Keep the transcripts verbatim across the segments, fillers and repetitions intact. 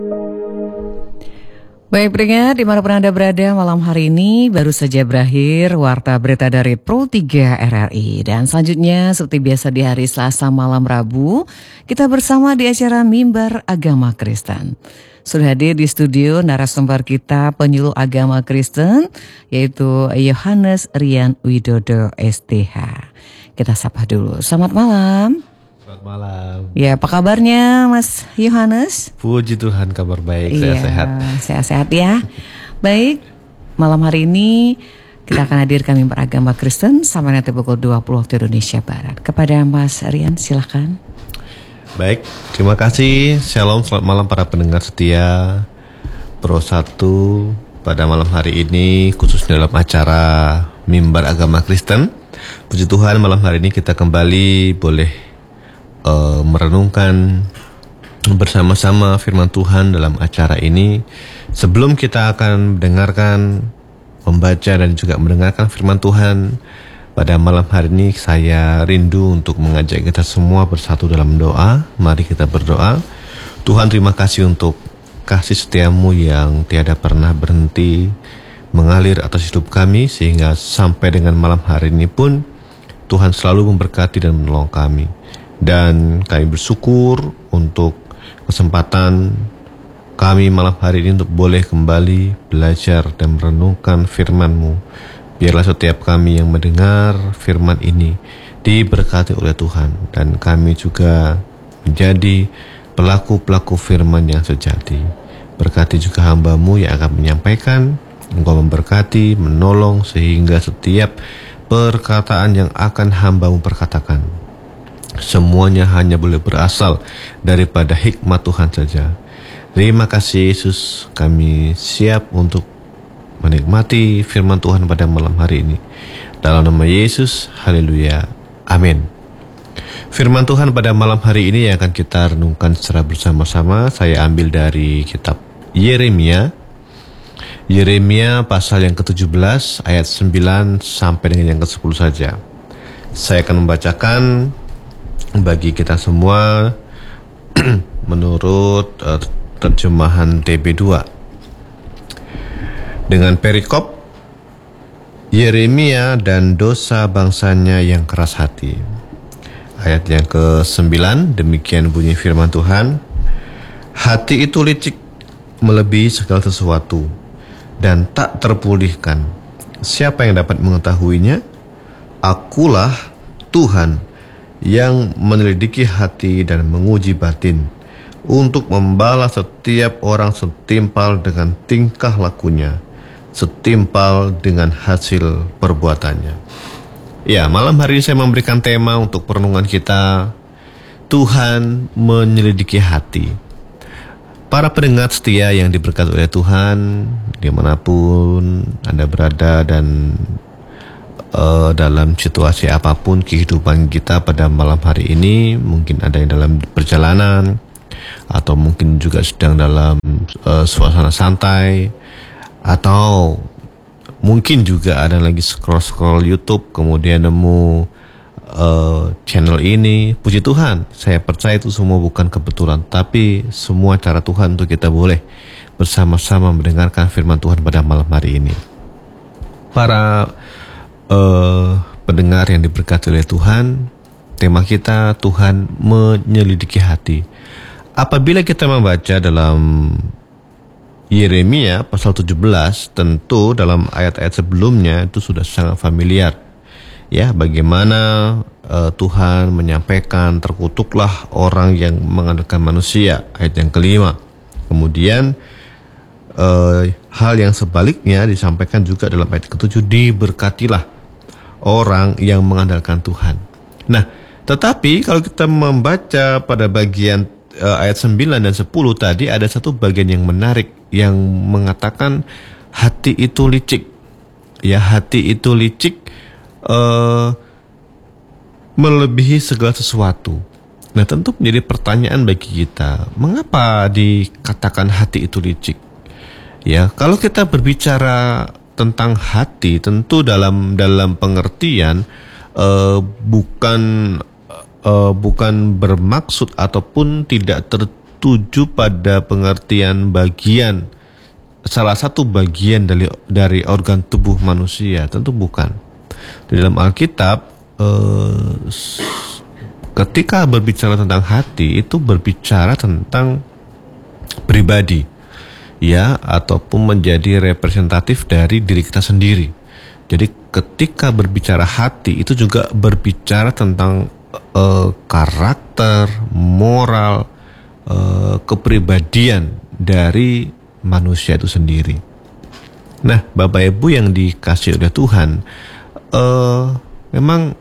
Baik pendengar, dimanapun Anda berada, malam hari ini baru saja berakhir Warta Berita dari Pro tiga R R I. Dan selanjutnya seperti biasa di hari Selasa malam Rabu, kita bersama di acara Mimbar Agama Kristen. Sudah hadir di studio narasumber kita penyuluh agama Kristen, yaitu Yohanes Rian Widodo S T H. Kita sapa dulu, selamat malam. Selamat malam. Ya, apa kabarnya Mas Yohanes? Puji Tuhan, kabar baik, iya, sehat-sehat. Sehat-sehat ya. Baik, malam hari ini kita akan hadirkan Mimbar Agama Kristen sampai nanti pukul dua puluh waktu Indonesia Barat. Kepada Mas Rian, silakan. Baik, terima kasih. Shalom, selamat malam para pendengar setia Pro satu pada malam hari ini, khususnya dalam acara Mimbar Agama Kristen. Puji Tuhan, malam hari ini kita kembali boleh Uh, merenungkan bersama-sama firman Tuhan dalam acara ini. Sebelum kita akan mendengarkan, membaca dan juga mendengarkan firman Tuhan pada malam hari ini, saya rindu untuk mengajak kita semua bersatu dalam doa. Mari kita berdoa. Tuhan, terima kasih untuk kasih setiamu yang tiada pernah berhenti mengalir atas hidup kami, sehingga sampai dengan malam hari ini pun Tuhan selalu memberkati dan menolong kami. Dan kami bersyukur untuk kesempatan kami malam hari ini untuk boleh kembali belajar dan merenungkan firman-Mu. Biarlah setiap kami yang mendengar firman ini diberkati oleh Tuhan, dan kami juga menjadi pelaku-pelaku firman yang sejati. Berkati juga hamba-Mu yang akan menyampaikan. Engkau memberkati, menolong, sehingga setiap perkataan yang akan hamba-Mu perkatakan, semuanya hanya boleh berasal daripada hikmat Tuhan saja. Terima kasih Yesus, kami siap untuk menikmati firman Tuhan pada malam hari ini. Dalam nama Yesus, haleluya, amin. Firman Tuhan pada malam hari ini yang akan kita renungkan secara bersama-sama, saya ambil dari kitab Yeremia. Yeremia pasal yang ketujuh belas ayat sembilan sampai dengan yang kesepuluh saja. Saya akan membacakan bagi kita semua menurut uh, terjemahan T B dua dengan perikop Yeremia dan dosa bangsanya yang keras hati. Ayat yang ke sembilan, demikian bunyi firman Tuhan. Hati itu licik melebihi segala sesuatu dan tak terpulihkan. Siapa yang dapat mengetahuinya? Akulah Tuhan yang menyelidiki hati dan menguji batin, untuk membalas setiap orang setimpal dengan tingkah lakunya, setimpal dengan hasil perbuatannya. Ya, malam hari ini saya memberikan tema untuk perenungan kita, Tuhan menyelidiki hati. Para pendengar setia yang diberkati oleh Tuhan, dimanapun Anda berada dan Uh, dalam situasi apapun kehidupan kita pada malam hari ini, mungkin ada yang dalam perjalanan atau mungkin juga sedang dalam uh, suasana santai, atau mungkin juga ada lagi scroll-scroll YouTube kemudian nemu uh, channel ini. Puji Tuhan, saya percaya itu semua bukan kebetulan, tapi semua cara Tuhan untuk kita boleh bersama-sama mendengarkan firman Tuhan pada malam hari ini. Para Uh, pendengar yang diberkati oleh Tuhan, tema kita Tuhan menyelidiki hati. Apabila kita membaca dalam Yeremia pasal tujuh belas, tentu dalam ayat-ayat sebelumnya itu sudah sangat familiar. Ya, bagaimana uh, Tuhan menyampaikan terkutuklah orang yang mengandalkan manusia, ayat yang kelima. Kemudian uh, hal yang sebaliknya disampaikan juga dalam ayat ketujuh, diberkatilah orang yang mengandalkan Tuhan. Nah, tetapi kalau kita membaca pada bagian uh, ayat sembilan dan sepuluh tadi, ada satu bagian yang menarik yang mengatakan hati itu licik. Ya, hati itu licik uh, melebihi segala sesuatu. Nah, tentu menjadi pertanyaan bagi kita, mengapa dikatakan hati itu licik? Ya, kalau kita berbicara tentang hati, tentu dalam dalam pengertian uh, bukan uh, bukan bermaksud ataupun tidak ter, tuju pada pengertian bagian, salah satu bagian dari dari organ tubuh manusia, tentu bukan. Di dalam Alkitab, eh, ketika berbicara tentang hati, itu berbicara tentang pribadi, ya, ataupun menjadi representatif dari diri kita sendiri. Jadi ketika berbicara hati, itu juga berbicara tentang uh, karakter, moral, uh, kepribadian dari manusia itu sendiri. Nah, Bapak Ibu yang dikasihi oleh Tuhan, uh, memang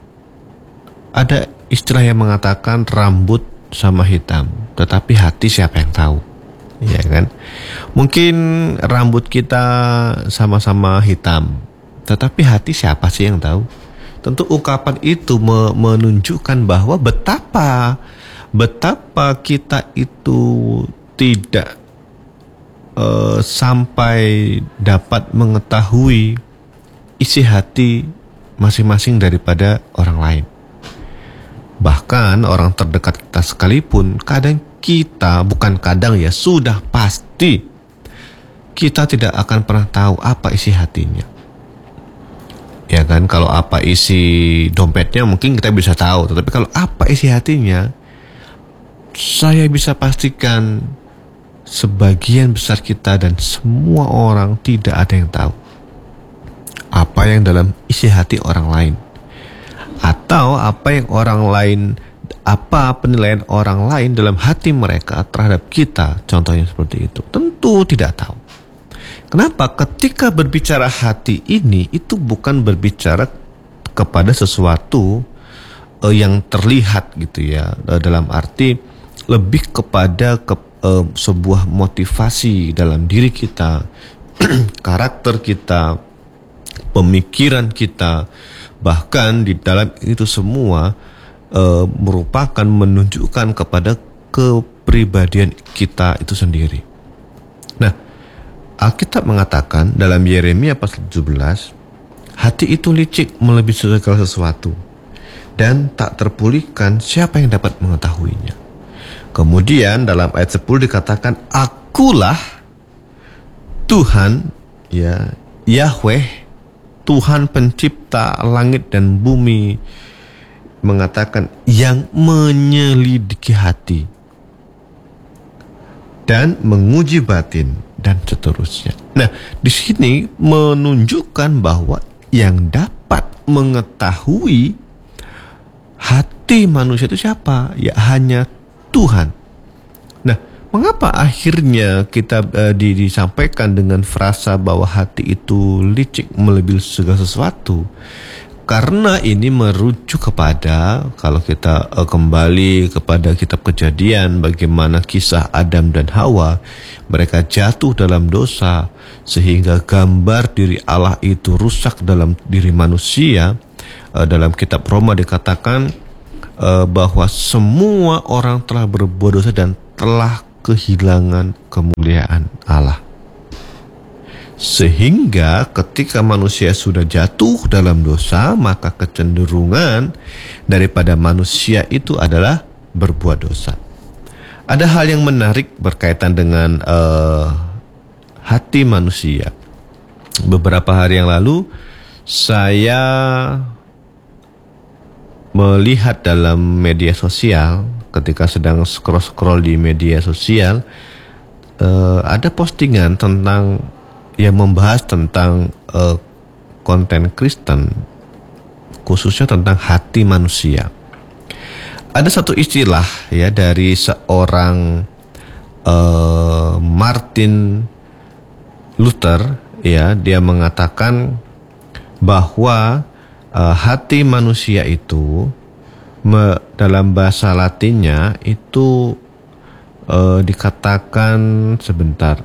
ada istilah yang mengatakan rambut sama hitam, tetapi hati siapa yang tahu, ya kan? Mungkin rambut kita sama-sama hitam, tetapi hati siapa sih yang tahu? Tentu ungkapan itu me- menunjukkan bahwa betapa betapa kita itu tidak uh, sampai dapat mengetahui isi hati masing-masing daripada orang lain. Bahkan orang terdekat kita sekalipun, kadang kita, bukan kadang ya, sudah pasti kita tidak akan pernah tahu apa isi hatinya. Ya kan, kalau apa isi dompetnya mungkin kita bisa tahu, tetapi kalau apa isi hatinya, saya bisa pastikan sebagian besar kita dan semua orang tidak ada yang tahu apa yang dalam isi hati orang lain. Atau apa yang orang lain, apa penilaian orang lain dalam hati mereka terhadap kita, contohnya seperti itu. Tentu tidak tahu. Kenapa? Ketika berbicara hati ini, itu bukan berbicara kepada sesuatu uh, yang terlihat gitu ya, uh, dalam arti lebih kepada ke, uh, sebuah motivasi dalam diri kita, karakter kita, pemikiran kita. Bahkan di dalam itu semua e, merupakan menunjukkan kepada kepribadian kita itu sendiri. Nah, Alkitab mengatakan dalam Yeremia pasal tujuh belas, hati itu licik melebihi segala sesuatu, dan tak terpulihkan siapa yang dapat mengetahuinya. Kemudian dalam ayat sepuluh dikatakan, akulah Tuhan, ya, Yahweh, Tuhan pencipta langit dan bumi, mengatakan yang menyelidiki hati dan menguji batin dan seterusnya. Nah, di sini menunjukkan bahwa yang dapat mengetahui hati manusia itu siapa? Ya hanya Tuhan. Nah, mengapa akhirnya kita uh, di, disampaikan dengan frasa bahwa hati itu licik melebihi segala sesuatu? Karena ini merujuk kepada, kalau kita uh, kembali kepada kitab Kejadian, bagaimana kisah Adam dan Hawa, mereka jatuh dalam dosa sehingga gambar diri Allah itu rusak dalam diri manusia. Uh, dalam kitab Roma dikatakan uh, bahwa semua orang telah berbuat dosa dan telah kehilangan kemuliaan Allah. Sehingga ketika manusia sudah jatuh dalam dosa, maka kecenderungan daripada manusia itu adalah berbuat dosa. Ada hal yang menarik berkaitan dengan uh, hati manusia. Beberapa hari yang lalu saya melihat dalam media sosial, ketika sedang scroll-scroll di media sosial, uh, ada postingan tentang yang membahas tentang uh, konten Kristen, khususnya tentang hati manusia. Ada satu istilah ya dari seorang uh, Martin Luther, ya, dia mengatakan bahwa uh, hati manusia itu me, dalam bahasa Latinnya itu uh, dikatakan sebentar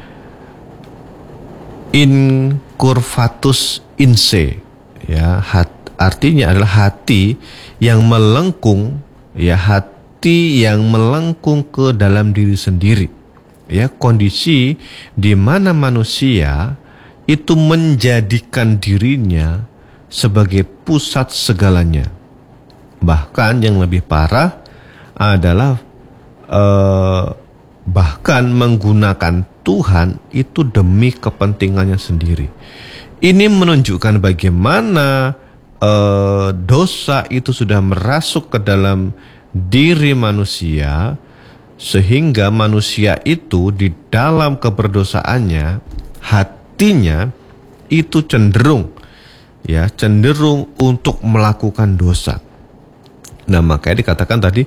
incurvatus in se, ya, hat, artinya adalah hati yang melengkung, ya, hati yang melengkung ke dalam diri sendiri, ya, kondisi di mana manusia itu menjadikan dirinya sebagai pusat segalanya. Bahkan yang lebih parah adalah eh, bahkan menggunakan Tuhan itu demi kepentingannya sendiri. Ini menunjukkan bagaimana eh, dosa itu sudah merasuk ke dalam diri manusia, sehingga manusia itu di dalam keberdosaannya, hatinya itu cenderung ya cenderung untuk melakukan dosa. Nah, makanya dikatakan tadi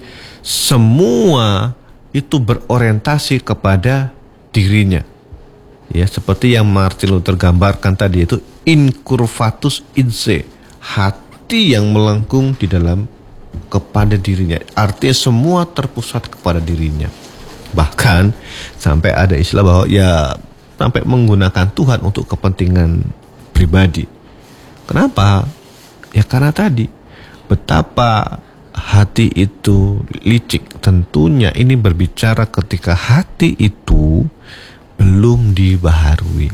semua itu berorientasi kepada dirinya. Ya, seperti yang Martin Luther gambarkan tadi, itu incurvatus in se, hati yang melengkung di dalam kepada dirinya. Artinya semua terpusat kepada dirinya. Bahkan sampai ada istilah bahwa ya sampai menggunakan Tuhan untuk kepentingan pribadi. Kenapa? Ya karena tadi betapa hati itu licik. Tentunya ini berbicara ketika hati itu belum dibaharui.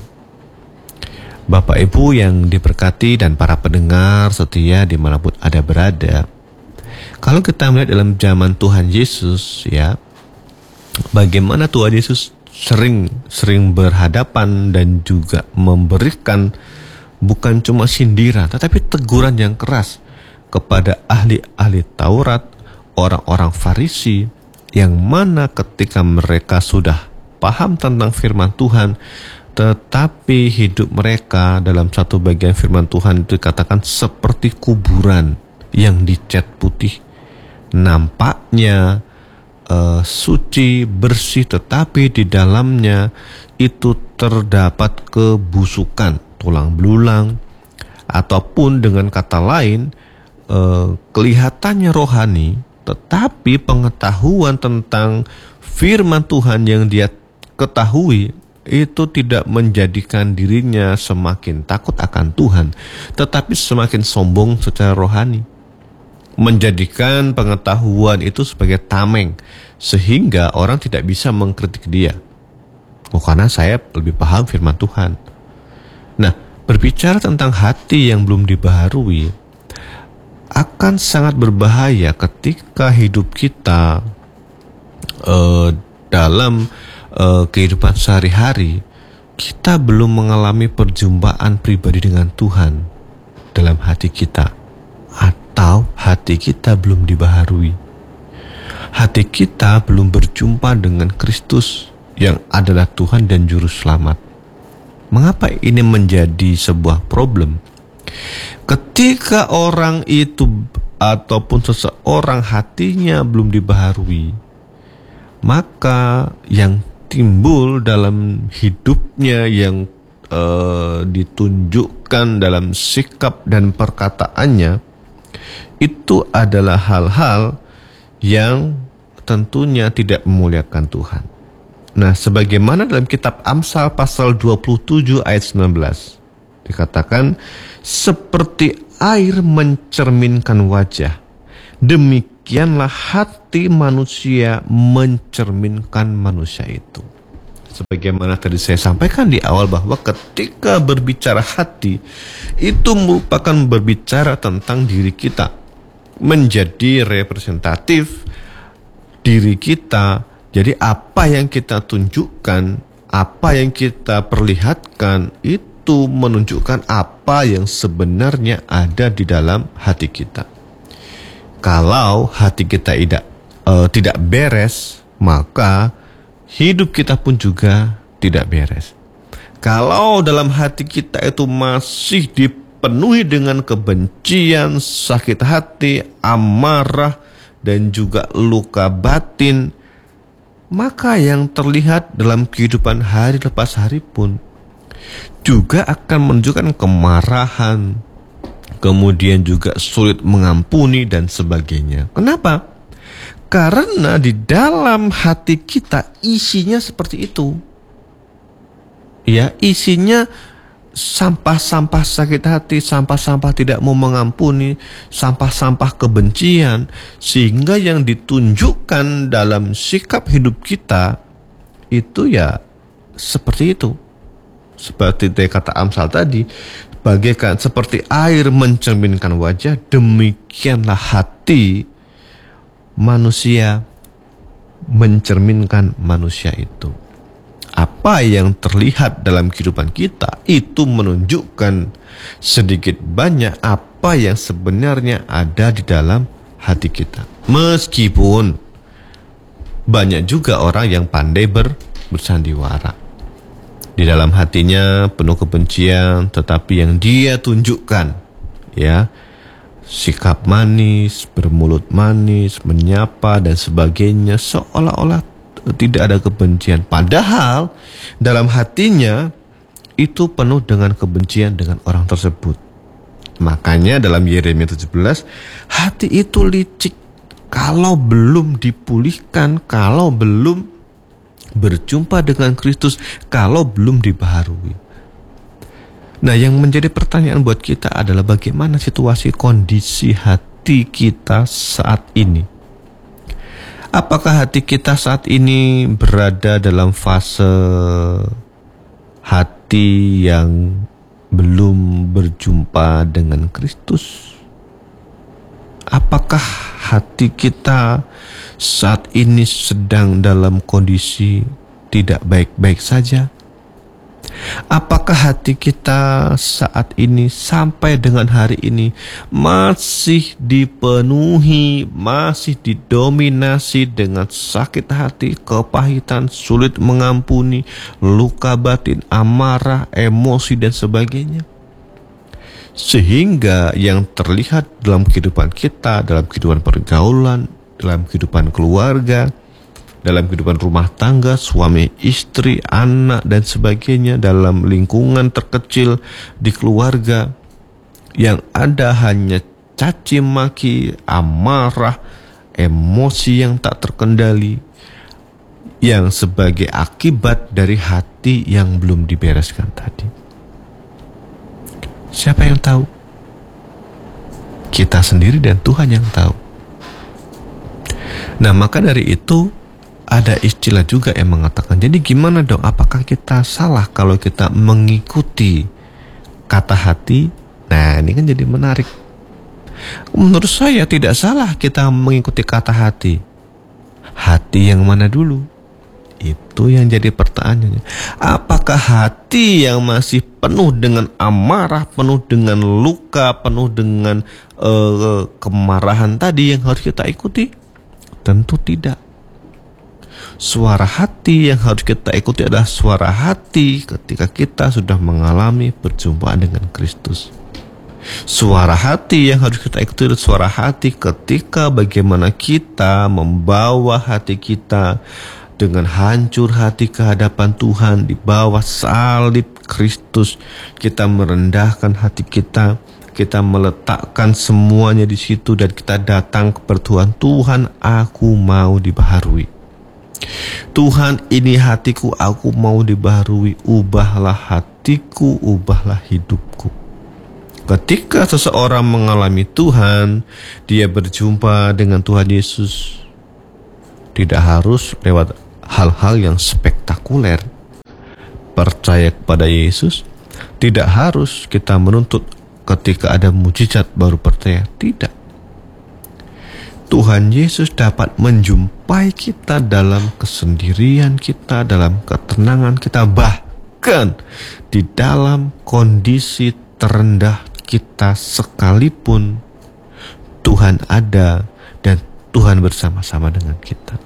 Bapak Ibu yang diberkati dan para pendengar setia dimanapun ada berada, kalau kita melihat dalam zaman Tuhan Yesus, ya, bagaimana Tuhan Yesus sering sering berhadapan dan juga memberikan bukan cuma sindiran, tetapi teguran yang keras kepada ahli-ahli Taurat, orang-orang Farisi, yang mana ketika mereka sudah paham tentang firman Tuhan, tetapi hidup mereka dalam satu bagian firman Tuhan itu dikatakan seperti kuburan yang dicat putih. Nampaknya uh, suci, bersih, tetapi di dalamnya itu terdapat kebusukan, tulang belulang, ataupun dengan kata lain uh, kelihatannya rohani, tetapi pengetahuan tentang firman Tuhan yang dia ketahui itu tidak menjadikan dirinya semakin takut akan Tuhan, tetapi semakin sombong secara rohani, menjadikan pengetahuan itu sebagai tameng, sehingga orang tidak bisa mengkritik dia. Oh, karena saya lebih paham firman Tuhan. Nah, berbicara tentang hati yang belum dibaharui akan sangat berbahaya ketika hidup kita uh, dalam uh, kehidupan sehari-hari kita belum mengalami perjumpaan pribadi dengan Tuhan dalam hati kita, atau hati kita belum dibaharui. Hati kita belum berjumpa dengan Kristus yang adalah Tuhan dan Juru Selamat. Mengapa ini menjadi sebuah problem? Ketika orang itu ataupun seseorang hatinya belum dibaharui, maka yang timbul dalam hidupnya yang uh, ditunjukkan dalam sikap dan perkataannya itu adalah hal-hal yang tentunya tidak memuliakan Tuhan. Nah, sebagaimana dalam kitab Amsal pasal dua puluh tujuh ayat sembilan belas dikatakan, seperti air mencerminkan wajah, demikianlah hati manusia mencerminkan manusia itu. Sebagaimana tadi saya sampaikan di awal bahwa ketika berbicara hati, itu merupakan berbicara tentang diri kita, menjadi representatif diri kita. Jadi apa yang kita tunjukkan, apa yang kita perlihatkan, itu menunjukkan apa yang sebenarnya ada di dalam hati kita. Kalau hati kita tidak uh, tidak beres, maka hidup kita pun juga tidak beres. Kalau dalam hati kita itu masih dipenuhi dengan kebencian, sakit hati, amarah, dan juga luka batin, maka yang terlihat dalam kehidupan hari lepas hari pun juga akan menunjukkan kemarahan, kemudian juga sulit mengampuni dan sebagainya. Kenapa? Karena di dalam hati kita isinya seperti itu. Ya, isinya sampah-sampah sakit hati, sampah-sampah tidak mau mengampuni, sampah-sampah kebencian, sehingga yang ditunjukkan dalam sikap hidup kita itu ya seperti itu. Seperti kata Amsal tadi, bagaikan seperti air mencerminkan wajah, demikianlah hati manusia mencerminkan manusia itu. Apa yang terlihat dalam kehidupan kita itu menunjukkan sedikit banyak apa yang sebenarnya ada di dalam hati kita. Meskipun banyak juga orang yang pandai ber, bersandiwara. Di dalam hatinya penuh kebencian, tetapi yang dia tunjukkan, ya, sikap manis, bermulut manis, menyapa dan sebagainya, seolah-olah tidak ada kebencian. Padahal dalam hatinya itu penuh dengan kebencian dengan orang tersebut. Makanya dalam Yeremia tujuh belas, hati itu licik kalau belum dipulihkan, kalau belum berjumpa dengan Kristus, kalau belum dibaharui. Nah, yang menjadi pertanyaan buat kita adalah bagaimana situasi kondisi hati kita saat ini? Apakah hati kita saat ini berada dalam fase hati yang belum berjumpa dengan Kristus? Apakah hati kita saat ini sedang dalam kondisi tidak baik-baik saja? Apakah hati kita saat ini sampai dengan hari ini masih dipenuhi, masih didominasi dengan sakit hati, kepahitan, sulit mengampuni, luka batin, amarah, emosi dan sebagainya? Sehingga yang terlihat dalam kehidupan kita, dalam kehidupan pergaulan, dalam kehidupan keluarga, dalam kehidupan rumah tangga, suami, istri, anak, dan sebagainya, dalam lingkungan terkecil di keluarga, yang ada hanya caci maki, amarah, emosi yang tak terkendali, yang sebagai akibat dari hati yang belum dibereskan tadi. Siapa yang tahu? Kita sendiri dan Tuhan yang tahu. Nah, maka dari itu ada istilah juga yang mengatakan, jadi gimana dong, apakah kita salah kalau kita mengikuti kata hati? Nah, ini kan jadi menarik. Menurut saya tidak salah kita mengikuti kata hati. Hati yang mana dulu? Itu yang jadi pertanyaannya. Apakah hati yang masih penuh dengan amarah, penuh dengan luka, penuh dengan uh, kemarahan tadi yang harus kita ikuti? Tentu tidak. Suara hati yang harus kita ikuti adalah suara hati ketika kita sudah mengalami perjumpaan dengan Kristus. Suara hati yang harus kita ikuti adalah suara hati ketika bagaimana kita membawa hati kita dengan hancur hati ke hadapan Tuhan di bawah salib Kristus. Kita merendahkan hati kita, kita meletakkan semuanya di situ dan kita datang kepada Tuhan. Tuhan, aku mau dibaharui. Tuhan, ini hatiku, aku mau dibaharui. Ubahlah hatiku, ubahlah hidupku. Ketika seseorang mengalami Tuhan, dia berjumpa dengan Tuhan Yesus, tidak harus lewat hal-hal yang spektakuler. Percaya kepada Yesus tidak harus kita menuntut ketika ada mujizat baru percaya. Tidak. Tuhan Yesus dapat menjumpai kita dalam kesendirian kita, dalam ketenangan kita, bahkan di dalam kondisi terendah kita sekalipun Tuhan ada dan Tuhan bersama-sama dengan kita.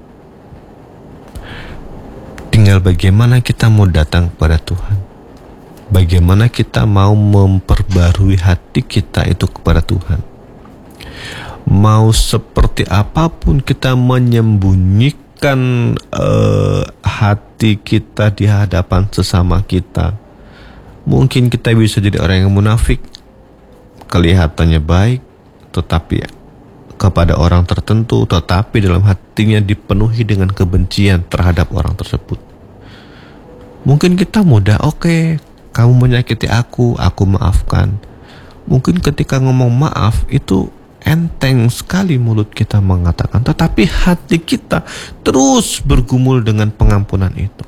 Tinggal bagaimana kita mau datang kepada Tuhan, bagaimana kita mau memperbarui hati kita itu kepada Tuhan. Mau seperti apapun kita menyembunyikan uh, hati kita di hadapan sesama kita, mungkin kita bisa jadi orang yang munafik, kelihatannya baik, tetapi kepada orang tertentu, tetapi dalam hatinya dipenuhi dengan kebencian terhadap orang tersebut. Mungkin kita mudah, oke, okay, kamu menyakiti aku, aku maafkan. Mungkin ketika ngomong maaf itu enteng sekali mulut kita mengatakan, tetapi hati kita terus bergumul dengan pengampunan itu.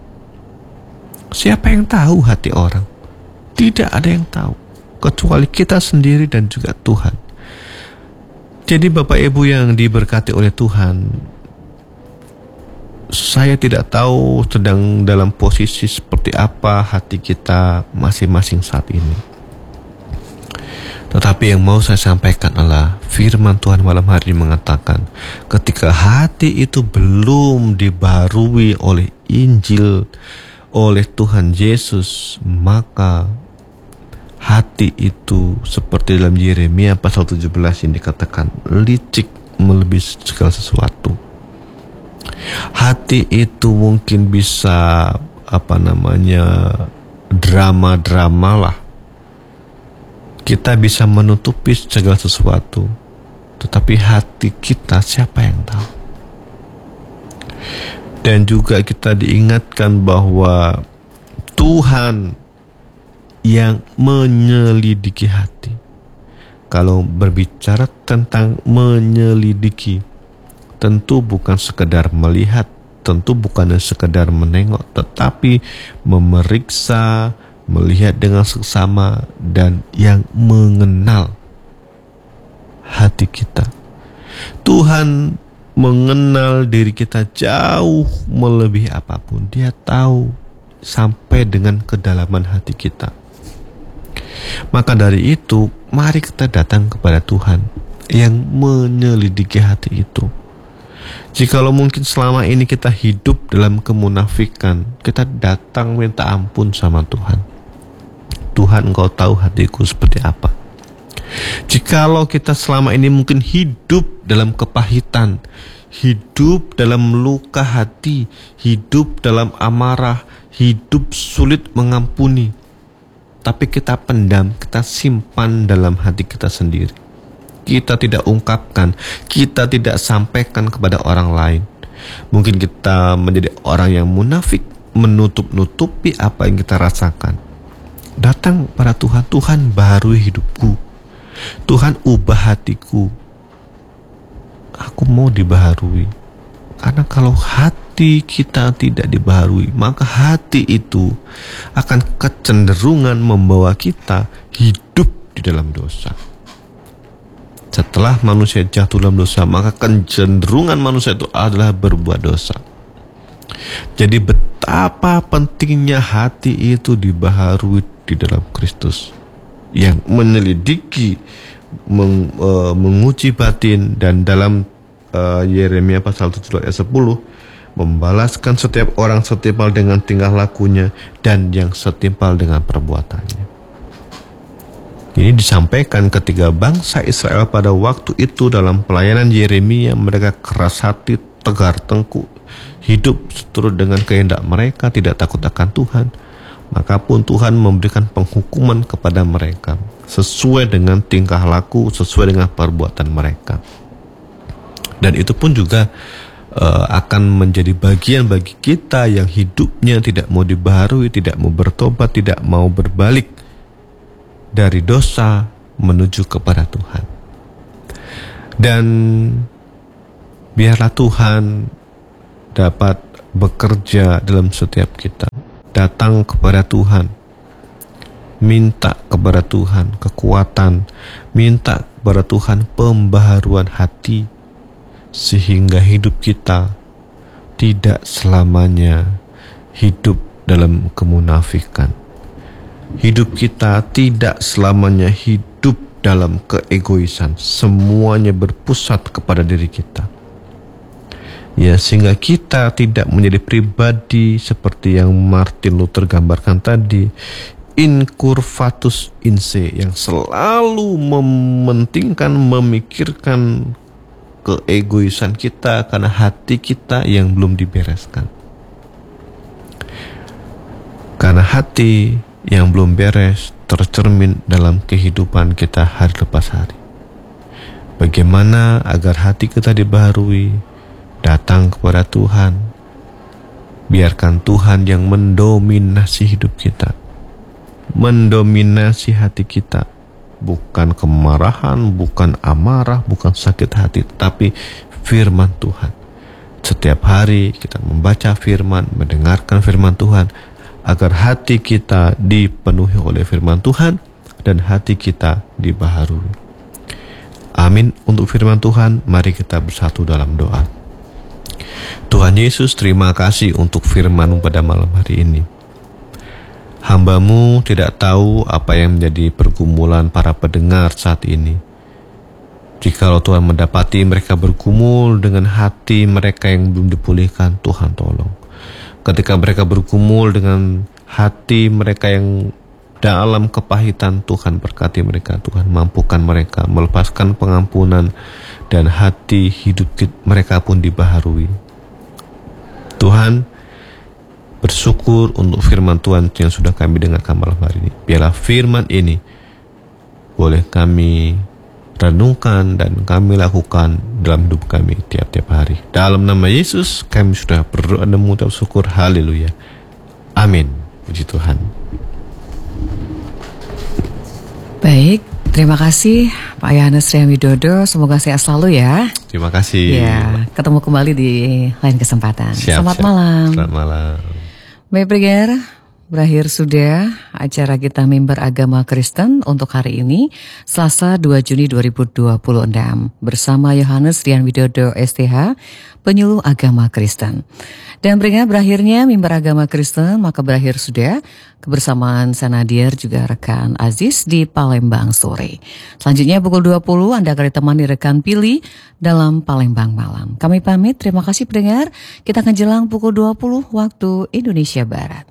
Siapa yang tahu hati orang? Tidak ada yang tahu, kecuali kita sendiri dan juga Tuhan. Jadi Bapak Ibu yang diberkati oleh Tuhan, saya tidak tahu sedang dalam posisi seperti apa hati kita masing-masing saat ini. Tetapi yang mau saya sampaikan adalah firman Tuhan malam hari ini mengatakan, ketika hati itu belum dibaharui oleh Injil, oleh Tuhan Yesus, maka hati itu seperti dalam Yeremia pasal tujuh belas yang dikatakan licik melebihi segala sesuatu. Hati itu mungkin bisa apa namanya drama-drama lah. Kita bisa menutupi segala sesuatu, tetapi hati kita siapa yang tahu? Dan juga kita diingatkan bahwa Tuhan yang menyelidiki hati. Kalau berbicara tentang menyelidiki, tentu bukan sekedar melihat, tentu bukan sekedar menengok, tetapi memeriksa, melihat dengan seksama, dan yang mengenal hati kita. Tuhan mengenal diri kita jauh melebihi apapun. Dia tahu sampai dengan kedalaman hati kita. Maka dari itu, mari kita datang kepada Tuhan yang menyelidiki hati itu. Jikalau mungkin selama ini kita hidup dalam kemunafikan, kita datang minta ampun sama Tuhan. Tuhan, Engkau tahu hatiku seperti apa. Jikalau kita selama ini mungkin hidup dalam kepahitan, hidup dalam luka hati, hidup dalam amarah, hidup sulit mengampuni, tapi kita pendam, kita simpan dalam hati kita sendiri. Kita tidak ungkapkan, kita tidak sampaikan kepada orang lain. Mungkin kita menjadi orang yang munafik, menutup-nutupi apa yang kita rasakan. Datang pada Tuhan, Tuhan baharui hidupku, Tuhan ubah hatiku. Aku mau dibaharui. Karena kalau hati kita tidak dibaharui, maka hati itu akan kecenderungan membawa kita hidup di dalam dosa. Setelah manusia jatuh dalam dosa, maka kecenderungan manusia itu adalah berbuat dosa. Jadi betapa pentingnya hati itu dibaharui di dalam Kristus, yang menyelidiki, meng, uh, menguji batin, dan dalam uh, Yeremia pasal tujuh ayat sepuluh, membalaskan setiap orang setimpal dengan tingkah lakunya dan yang setimpal dengan perbuatannya. Ini disampaikan ketika bangsa Israel pada waktu itu dalam pelayanan Yeremia, mereka keras hati, tegar tengkuk, hidup seturut dengan kehendak mereka, tidak takut akan Tuhan. Maka pun Tuhan memberikan penghukuman kepada mereka sesuai dengan tingkah laku, sesuai dengan perbuatan mereka. Dan itu pun juga uh, akan menjadi bagian bagi kita yang hidupnya tidak mau dibaharui, tidak mau bertobat, tidak mau berbalik dari dosa menuju kepada Tuhan. Dan biarlah Tuhan dapat bekerja dalam setiap kita. Datang kepada Tuhan, minta kepada Tuhan kekuatan, minta kepada Tuhan pembaharuan hati, sehingga hidup kita tidak selamanya hidup dalam kemunafikan. Hidup kita tidak selamanya hidup dalam keegoisan, semuanya berpusat kepada diri kita. Ya, sehingga kita tidak menjadi pribadi seperti yang Martin Luther gambarkan tadi, incurvatus in se, yang selalu mementingkan, memikirkan keegoisan kita karena hati kita yang belum dibereskan. Karena hati yang belum beres tercermin dalam kehidupan kita hari lepas hari. Bagaimana agar hati kita dibaharui? Datang kepada Tuhan. Biarkan Tuhan yang mendominasi hidup kita, mendominasi hati kita. Bukan kemarahan, bukan amarah, bukan sakit hati, tapi firman Tuhan. Setiap hari kita membaca firman, mendengarkan firman Tuhan, agar hati kita dipenuhi oleh firman Tuhan dan hati kita dibaharui. Amin. Untuk firman Tuhan, mari kita bersatu dalam doa. Tuhan Yesus, terima kasih untuk firman-Mu pada malam hari ini. Hamba-Mu tidak tahu apa yang menjadi pergumulan para pendengar saat ini. Jikalau Tuhan mendapati mereka bergumul dengan hati mereka yang belum dipulihkan, Tuhan tolong. Ketika mereka bergumul dengan hati mereka yang dalam kepahitan, Tuhan berkati mereka. Tuhan mampukan mereka melepaskan pengampunan dan hati hidup mereka pun dibaharui. Tuhan, bersyukur untuk firman Tuhan yang sudah kami dengarkan malam hari ini. Biarlah firman ini boleh kami renungkan dan kami lakukan dalam hidup kami tiap-tiap hari. Dalam nama Yesus kami sudah berdoa dan mengucap syukur. Haleluya. Amin. Puji Tuhan. Baik, terima kasih Pak Yohanes Rian Widodo. Semoga sehat selalu ya. Terima kasih. Ya, ketemu kembali di lain kesempatan. Siap, Selamat siap. malam. Selamat malam. Baik pendengar, berakhir sudah acara kita Mimbar Agama Kristen untuk hari ini, Selasa dua Juni dua ribu dua puluh enam, bersama Yohanes Rian Widodo S T H, penyuluh agama Kristen. Dan pendengar, berakhirnya Mimbar Agama Kristen, maka berakhir sudah kebersamaan Sanadier juga rekan Aziz di Palembang sore. Selanjutnya pukul dua puluh Anda akan ditemani rekan Pili dalam Palembang malam. Kami pamit, terima kasih pendengar. Kita akan jelang pukul dua puluh waktu Indonesia Barat.